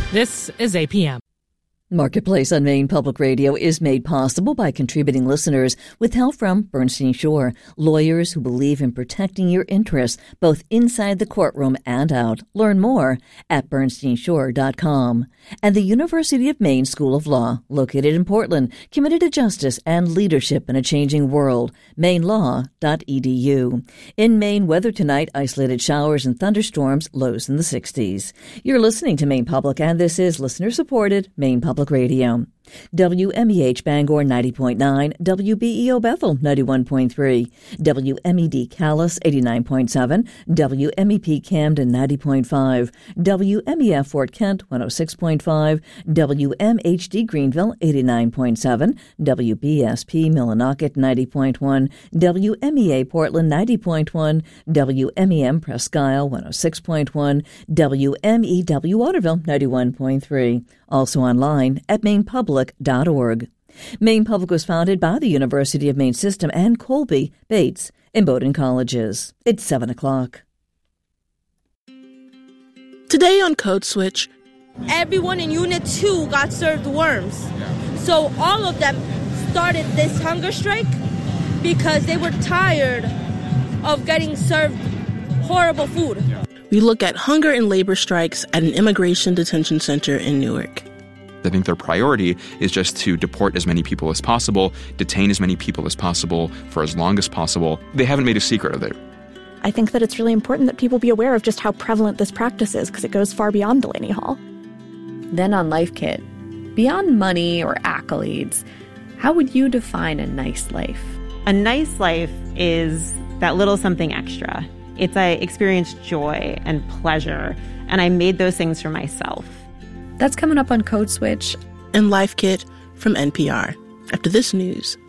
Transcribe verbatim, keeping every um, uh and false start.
This is A P M. Marketplace on Maine Public Radio is made possible by contributing listeners with help from Bernstein Shore, lawyers who believe in protecting your interests both inside the courtroom and out. Learn more at bernstein shore dot com. And the University of Maine School of Law, located in Portland, committed to justice and leadership in a changing world. maine law dot e d u. In Maine, weather tonight, isolated showers and thunderstorms, lows in the sixties. You're listening to Maine Public, and this is listener-supported Maine Public Radio. W M E H Bangor ninety point nine, W B E O Bethel ninety-one point three, W M E D Calais eighty-nine point seven, W M E P Camden ninety point five, W M E F Fort Kent one oh six point five, W M H D Greenville eighty-nine point seven, W B S P Millinocket ninety point one, W M E A Portland ninety point one, W M E M Presque Isle one oh six point one, W M E W Waterville ninety-one point three. Also online at maine public dot org. Maine Public was founded by the University of Maine System and Colby, Bates, and Bowdoin Colleges. It's seven o'clock. Today on Code Switch, everyone in Unit two got served worms. So all of them started this hunger strike because they were tired of getting served horrible food. we look at hunger and labor strikes at an immigration detention center in Newark. I think their priority is just to deport as many people as possible, detain as many people as possible for as long as possible. They haven't made a secret of it. I think that it's really important that people be aware of just how prevalent this practice is, because it goes far beyond Delaney Hall. Then on Life Kit, beyond money or accolades, how would you define a nice life? A nice life is that little something extra. It's I experienced joy and pleasure, and I made those things for myself. That's coming up on Code Switch and Life Kit from N P R after this news.